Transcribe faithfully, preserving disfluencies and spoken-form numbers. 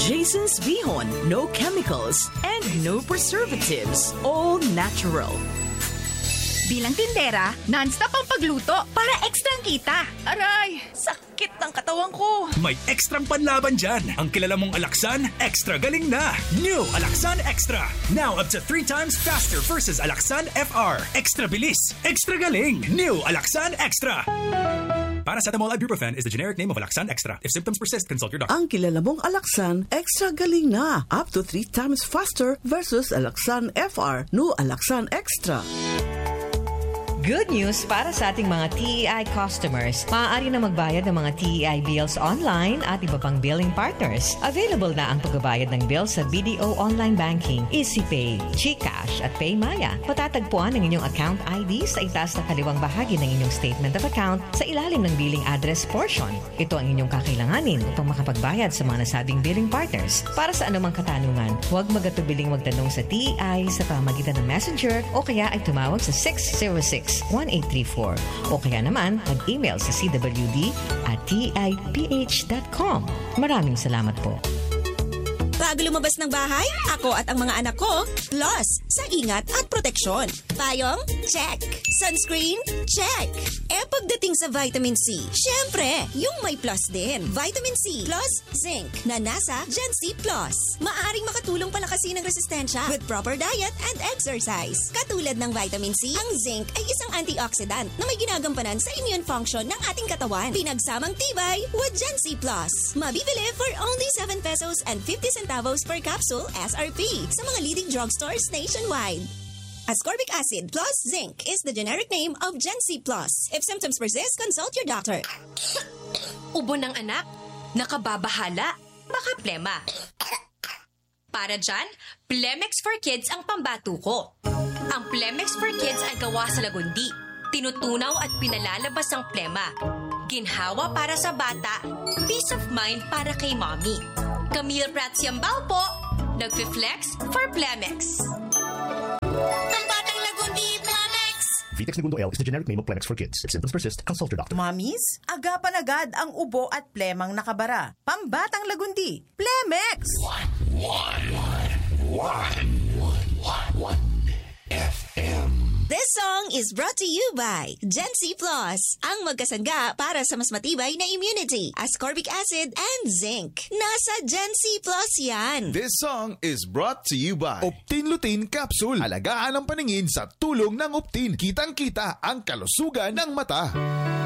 Jason's Bihon, no chemicals and no preservatives. All natural. Bilang tindera, non-stop ang pagluto para ekstrang kita. Aray! Sakit ng katawan ko. May ekstrang panlaban dyan. Ang kilala mong Alaxan, extra galing na. New Alaxan Extra. Now up to three times faster versus Alaxan F R. Extra bilis, extra galing. New Alaxan Extra. Paracetamol Ibuprofen is the generic name of Alaxan Extra. If symptoms persist, consult your doctor. Ang kilala mong Alaxan, extra galing na. Up to three times faster versus Alaxan F R. New Alaxan Extra. Good news para sa ating mga T E I customers. Maaari na magbayad ng mga T E I bills online at iba pang billing partners. Available na ang pagbabayad ng bills sa B D O Online Banking, EasyPay, GCash at PayMaya. Matatagpuan ang inyong account I D sa itaas na kaliwang bahagi ng inyong statement of account sa ilalim ng billing address portion. Ito ang inyong kakailanganin upang makapagbayad sa mga nasabing billing partners. Para sa anumang katanungan, huwag magatubiling magtanong sa T E I sa pamagitan ng Messenger o kaya ay tumawag sa six zero six one eight three four o kaya naman mag-email sa c w d at t i p h dot com. Maraming salamat po. Bago lumabas ng bahay, ako at ang mga anak ko, plus sa ingat at proteksyon. Payong? Check. Sunscreen? Check. Eh pagdating sa vitamin C, syempre, yung may plus din. Vitamin C plus zinc na nasa Gen C Plus. Maaring makatulong palakasin ang resistensya with proper diet and exercise. Katulad ng vitamin C, ang zinc ay isang antioxidant na may ginagampanan sa immune function ng ating katawan. Pinagsamang tibay with Gen C Plus. Mabibili for only seven pesos and fifty centavos per capsule S R P sa mga leading drugstores nationwide. Ascorbic acid plus zinc is the generic name of Gen C Plus. If symptoms persist, consult your doctor. Ubo ng anak, nakababahala, baka plema. Para dyan, Plemex for Kids ang pambatuko. Ang Plemex for Kids ay gawa sa lagundi. Tinutunaw at pinalalabas ang plema. Ginhawa para sa bata, peace of mind para kay mommy. Camille Pratsiambao po, nagfi-flex for Plemex. Pambatang lagundi, Plemex! Vitex Segundo L is the generic name of Plemex for kids. If symptoms persist, consult your doctor. Mommies, agapan agad ang ubo at plemang nakabara. Pambatang lagundi, Plemex! One, one, one, one, one, one, one, F M. This song is brought to you by Gen C Plus, ang magkasangga para sa mas matibay na immunity, ascorbic acid and zinc. Nasa Gen C Plus yan. This song is brought to you by Optin Lutein Capsule. Alagaan ang paningin sa tulong ng Optin. Kitang-kita ang kalusugan ng mata.